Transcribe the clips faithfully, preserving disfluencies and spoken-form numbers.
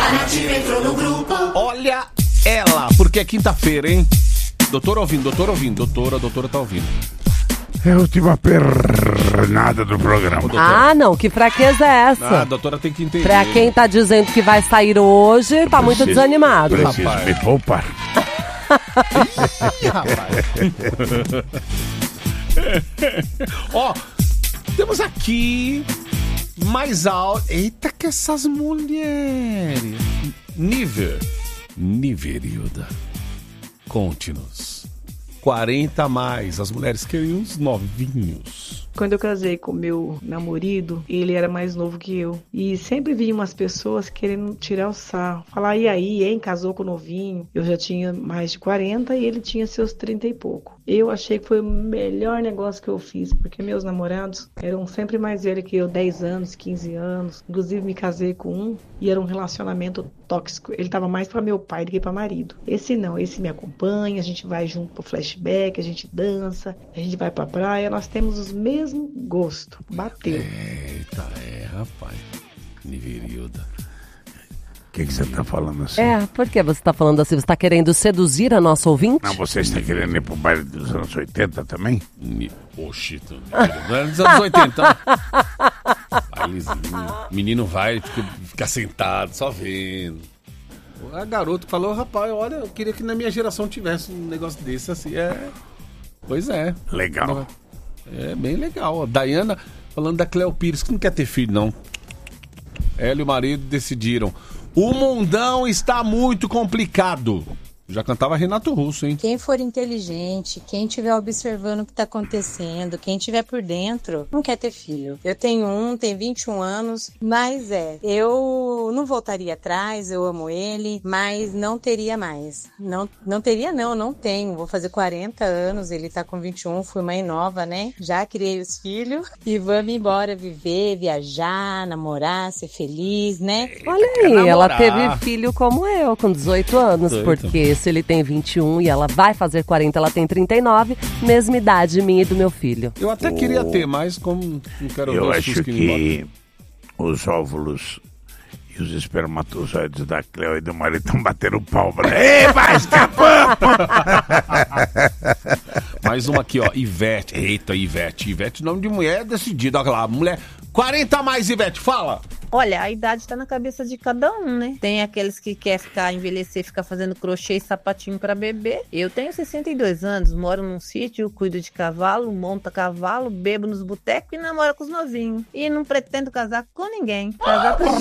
A Nativa entrou no grupo. Olha ela, porque é quinta-feira, hein? Doutora ouvindo, doutora ouvindo, doutora, doutora tá ouvindo. É a última pernada do programa. Ah, não, que fraqueza é essa? Ah, a doutora tem que entender. Pra quem tá dizendo que vai sair hoje, tá muito desanimado. Preciso Rapaz. me poupar. Ih, rapaz. Ó, temos aqui mais alto. Eita, que essas mulheres. Nível. Niverilda. Conte-nos. quarenta a mais. As mulheres querem uns novinhos. Quando eu casei com meu namorado, ele era mais novo que eu. E sempre vinha umas pessoas querendo tirar o sarro. Falar, e aí, hein, casou com o novinho? Eu já tinha mais de quarenta e ele tinha seus trinta e pouco. Eu achei que foi o melhor negócio que eu fiz, porque meus namorados eram sempre mais velhos que eu, dez anos, quinze anos. Inclusive, me casei com um e era um relacionamento tóxico. Ele tava mais para meu pai do que para marido. Esse não, esse me acompanha, a gente vai junto pro flashback, a gente dança, a gente vai pra praia, nós temos os mesmos gostos. Bateu. Eita, é, rapaz. Niverilda. O que que você tá falando assim? É, por que você tá falando assim? Você tá querendo seduzir a nossa ouvinte? Não, você está querendo ir pro baile dos anos oitenta também? Ni... Oxi, tô... não é dos anos oitenta. Bailezinho. O menino vai, fica, fica sentado, só vendo. A garota falou, rapaz, olha, eu queria que na minha geração tivesse um negócio desse assim. É. Pois é. Legal. É bem legal. A Dayana falando da Cleo Pires, que não quer ter filho, não. Ela e o marido decidiram. O mundão está muito complicado. Já cantava Renato Russo, hein? Quem for inteligente, quem estiver observando o que está acontecendo, quem estiver por dentro, não quer ter filho. Eu tenho um, tem vinte e um anos, mas é, eu não voltaria atrás, eu amo ele, mas não teria mais. Não, não teria não, não tenho. Vou fazer quarenta anos, ele tá com vinte e um, fui mãe nova, né? Já criei os filhos e vamos embora viver, viajar, namorar, ser feliz, né? Olha aí, ela teve filho como eu, com dezoito anos, dezoito. Porque se ele tem vinte e um e ela vai fazer quarenta, ela tem trinta e nove, mesma idade minha e do meu filho. Eu até queria ter, mas como não quero Eu ver acho que os óvulos e os espermatozoides da Cleo e do marido estão batendo palma. Ei, vai escapando! Mais uma aqui, ó, Ivete. Eita, Ivete. Ivete, nome de mulher decidido. Olha lá, mulher. quarenta a mais, Ivete, fala. Olha, a idade tá na cabeça de cada um, né? Tem aqueles que quer ficar, envelhecer, ficar fazendo crochê e sapatinho pra bebê. Eu tenho sessenta e dois anos, moro num sítio, cuido de cavalo, monta cavalo, bebo nos botecos e namoro com os novinhos. E não pretendo casar com ninguém. Casar com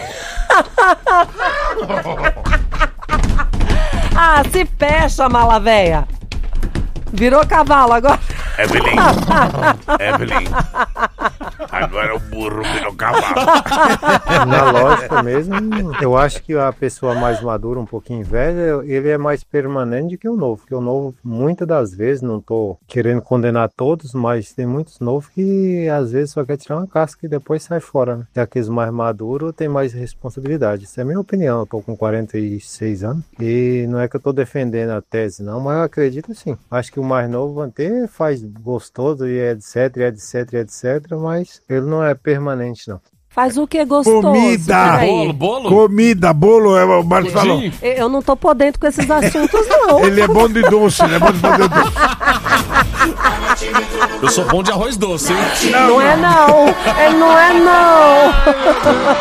Ah, se fecha, mala véia. Virou cavalo agora. Evelyn, Evelyn, agora o burro virou cavalo. Na lógica mesmo, eu acho que a pessoa mais madura, um pouquinho velha, ele é mais permanente do que o novo. Porque o novo, muitas das vezes, não tô querendo condenar todos, mas tem muitos novos que às vezes só quer tirar uma casca e depois sai fora, né? E aqueles mais maduros têm mais responsabilidade. Isso é a minha opinião. Eu tô com quarenta e seis anos e não é que eu tô defendendo a tese, não, mas eu acredito sim. Acho que o mais novo até faz gostoso e etc, e etc, e etc, mas ele não é permanente, não. Faz o que é gostoso. Comida! Bolo, bolo? Comida, bolo, é, o Marcos falou. Eu não tô por dentro com esses assuntos, não. Ele é bom de doce, ele é bom de fazer doce. Eu sou bom de arroz doce, hein? Não é não. Ele não é não.